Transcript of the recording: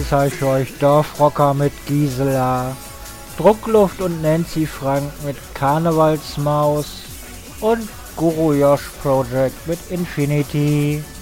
zeige ich euch Dorfrocker mit Gisela, Druckluft und Nancy Frank mit Karnevalsmaus und Guru Josh Project mit Infinity.